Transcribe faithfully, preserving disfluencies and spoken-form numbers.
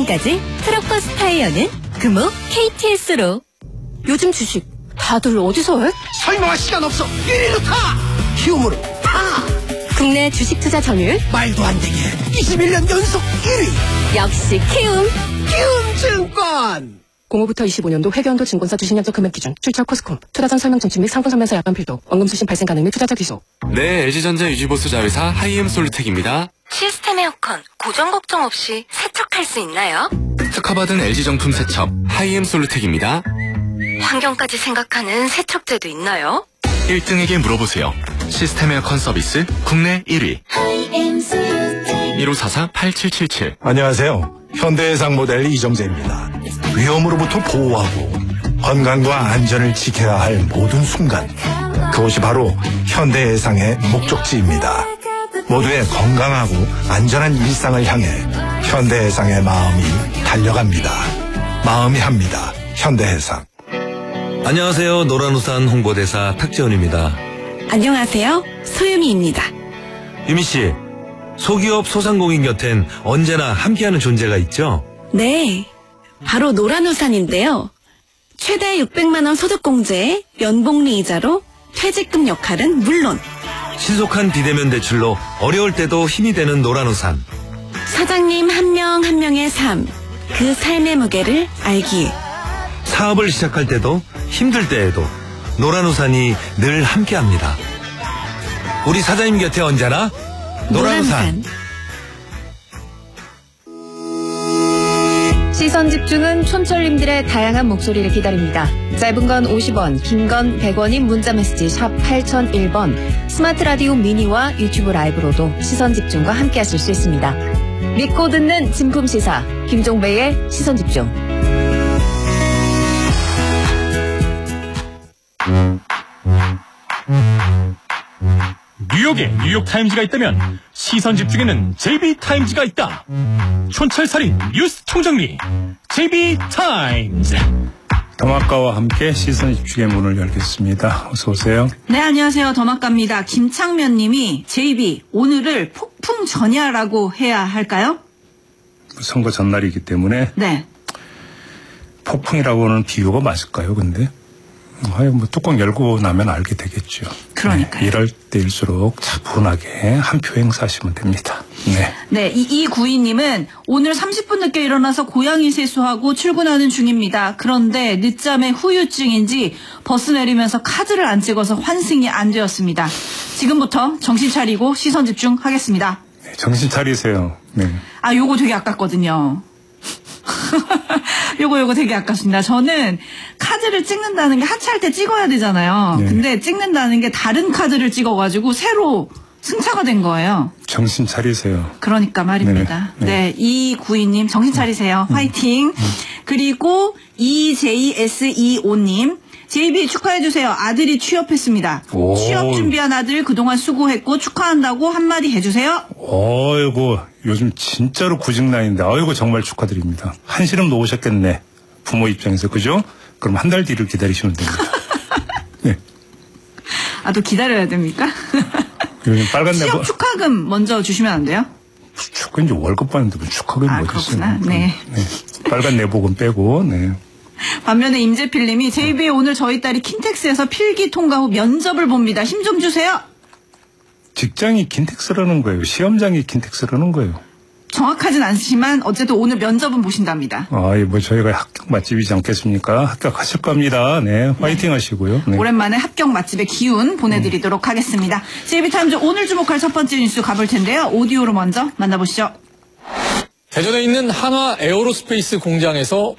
지금까지 트럭버스 타이어는 금호 케이티에스로. 요즘 주식 다들 어디서 해? 설명할 시간 없어. 일 위로 타. 키움으로 타. 국내 주식 투자 점유율 말도 안 되게 이십일 년 연속 일 위. 역시 키움. 키움증권. 공오부터 이십오 년도 회계연도 증권사 주식약정 금액 기준, 출처 코스콤, 투자 전 설명 정치 및 상품 설명서 약관 필독, 원금 수신 발생 가능 및 투자자 귀속. 네, 엘지전자 유지보수 자회사 하이엠 솔루텍입니다. 시스템 에어컨 고정 걱정 없이 세척할 수 있나요? 특허받은 엘지 정품 세척 하이엠 솔루텍입니다. 환경까지 생각하는 세척제도 있나요? 일 등에게 물어보세요. 시스템 에어컨 서비스 국내 일 위. 일오사사 팔칠칠칠. 안녕하세요. 현대해상 모델 이정재입니다. 위험으로부터 보호하고 건강과 안전을 지켜야 할 모든 순간, 그것이 바로 현대해상의 목적지입니다. 모두의 건강하고 안전한 일상을 향해 현대해상의 마음이 달려갑니다. 마음이 합니다. 현대해상. 안녕하세요. 노란우산 홍보대사 탁재훈입니다. 안녕하세요. 소유미입니다. 유미씨, 소기업 소상공인 곁엔 언제나 함께하는 존재가 있죠? 네, 바로 노란우산인데요. 최대 육백만 원 소득공제에 연복리 이자로 퇴직금 역할은 물론 신속한 비대면 대출로 어려울 때도 힘이 되는 노란우산. 사장님 한 명 한 명의 삶, 그 삶의 무게를 알기에 사업을 시작할 때도 힘들 때에도 노란우산이 늘 함께합니다. 우리 사장님 곁에 언제나 노란우산. 시선 집중은 촌철님들의 다양한 목소리를 기다립니다. 짧은 건 오십 원, 긴 건 백 원인 문자메시지 샵 팔공공일 번, 스마트 라디오 미니와 유튜브 라이브로도 시선 집중과 함께 하실 수 있습니다. 믿고 듣는 진품 시사, 김종배의 시선 집중. 뉴욕에 뉴욕타임즈가 있다면 시선 집중에는 제이비타임즈가 있다. 촌철살인 뉴스 총정리 제이비타임즈. 더마카와 함께 시선 집중의 문을 열겠습니다. 어서 오세요. 네, 안녕하세요. 더마카입니다. 김창면 님이 제이비 오늘을 폭풍 전야라고 해야 할까요? 선거 전날이기 때문에 네. 폭풍이라고는 비유가 맞을까요? 근데 하여튼 뭐 뚜껑 열고 나면 알게 되겠죠. 그러니까요. 네, 이럴 때일수록 차분하게 한 표 행사하시면 됩니다. 네. 네, 이이구이 님은 오늘 삼십 분 늦게 일어나서 고양이 세수하고 출근하는 중입니다. 그런데 늦잠의 후유증인지 버스 내리면서 카드를 안 찍어서 환승이 안 되었습니다. 지금부터 정신 차리고 시선 집중하겠습니다. 네, 정신 차리세요. 네. 아, 요거 되게 아깝거든요. 요거 요거 되게 아깝습니다. 저는 카드를 찍는다는 게 하차할 때 찍어야 되잖아요. 네. 근데 찍는다는 게 다른 카드를 찍어가지고 새로 승차가 된 거예요. 정신 차리세요. 그러니까 말입니다. 네, 네. 네, 이구이 님 정신 차리세요. 음. 화이팅. 음. 그리고 이제이에스이오 님 제이비 축하해주세요. 아들이 취업했습니다. 오. 취업 준비한 아들 그동안 수고했고 축하한다고 한마디 해주세요. 어이구, 요즘 진짜로 구직난인데 어이구 정말 축하드립니다. 한시름 놓으셨겠네. 부모 입장에서. 그죠? 그럼 한 달 뒤를 기다리시면 됩니다. 네. 아, 또 기다려야 됩니까? 요즘 빨간 내복. 취업 축하금 먼저 주시면 안 돼요? 축하 이제 월급 받는데 뭐 축하금이 아, 어디 있어요? 그렇구나. 네. 네. 빨간 내복은 빼고. 네. 반면에 임재필 님이 제이비에 오늘 저희 딸이 킨텍스에서 필기 통과 후 면접을 봅니다. 힘 좀 주세요. 직장이 킨텍스라는 거예요. 시험장이 킨텍스라는 거예요. 정확하진 않지만 어쨌든 오늘 면접은 보신답니다. 아, 뭐 저희가 합격 맛집이지 않겠습니까? 합격하실 겁니다. 네, 화이팅 네. 하시고요. 네. 오랜만에 합격 맛집의 기운 보내드리도록 음. 하겠습니다. 제이비타임즈 오늘 주목할 첫 번째 뉴스 가볼 텐데요. 오디오로 먼저 만나보시죠. 대전에 있는 한화 에어로스페이스 공장에서